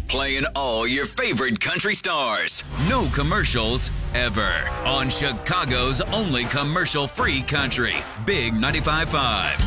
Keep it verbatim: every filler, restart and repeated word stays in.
playing all your favorite country stars. No commercials ever on Chicago's only commercial-free country. Big ninety-five point five.